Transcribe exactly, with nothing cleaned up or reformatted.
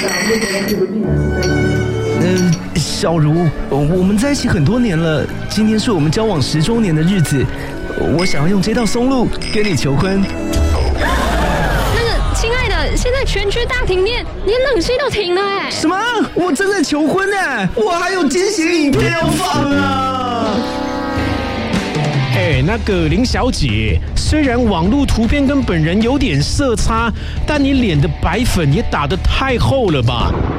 嗯、呃，小茹，我们在一起很多年了，今天是我们交往十周年的日子，我想要用这道松露跟你求婚。 亲爱的，现在全区大停电，连冷气都停了哎！ 什么？我正在求婚哎，我还有惊喜影片要放啊！ 哎，那个林小姐，虽然网络图片跟本人有点色差，但你脸的白粉也打得太厚了吧？